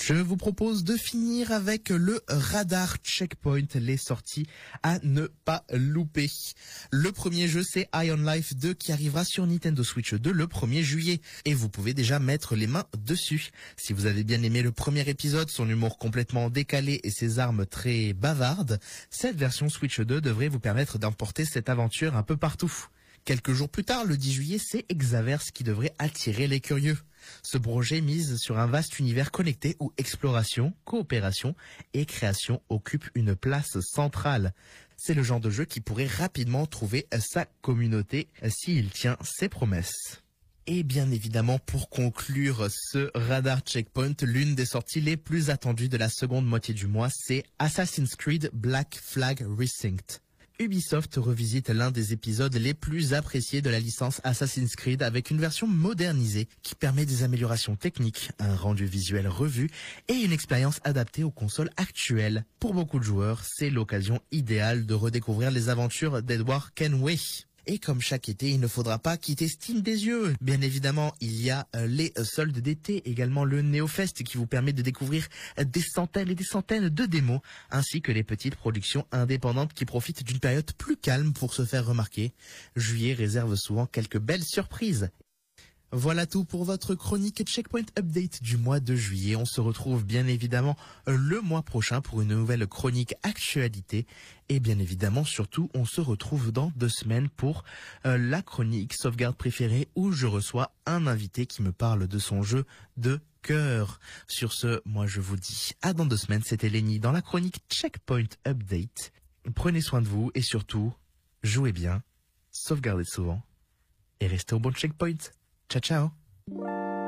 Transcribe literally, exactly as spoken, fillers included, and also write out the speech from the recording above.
Je vous propose de finir avec le radar checkpoint, les sorties à ne pas louper. Le premier jeu, c'est Ion Life deux qui arrivera sur Nintendo Switch deux le premier juillet. Et vous pouvez déjà mettre les mains dessus. Si vous avez bien aimé le premier épisode, son humour complètement décalé et ses armes très bavardes, cette version Switch deux devrait vous permettre d'emporter cette aventure un peu partout. Quelques jours plus tard, le dix juillet, c'est Hexaverse qui devrait attirer les curieux. Ce projet mise sur un vaste univers connecté où exploration, coopération et création occupent une place centrale. C'est le genre de jeu qui pourrait rapidement trouver sa communauté s'il tient ses promesses. Et bien évidemment, pour conclure ce radar checkpoint, l'une des sorties les plus attendues de la seconde moitié du mois, c'est Assassin's Creed Black Flag Resynced. Ubisoft revisite l'un des épisodes les plus appréciés de la licence Assassin's Creed avec une version modernisée qui permet des améliorations techniques, un rendu visuel revu et une expérience adaptée aux consoles actuelles. Pour beaucoup de joueurs, c'est l'occasion idéale de redécouvrir les aventures d'Edward Kenway. Et comme chaque été, il ne faudra pas quitter Steam des yeux. Bien évidemment, il y a euh, les euh, soldes d'été, également le NeoFest qui vous permet de découvrir euh, des centaines et des centaines de démos, ainsi que les petites productions indépendantes qui profitent d'une période plus calme pour se faire remarquer. Juillet réserve souvent quelques belles surprises. Voilà tout pour votre chronique Checkpoint Update du mois de juillet. On se retrouve bien évidemment le mois prochain pour une nouvelle chronique actualité. Et bien évidemment, surtout, on se retrouve dans deux semaines pour euh, la chronique Sauvegarde préférée où je reçois un invité qui me parle de son jeu de cœur. Sur ce, moi je vous dis à dans deux semaines. C'était Lenny dans la chronique Checkpoint Update. Prenez soin de vous et surtout, jouez bien, sauvegardez souvent et restez au bon checkpoint. Ciao, ciao.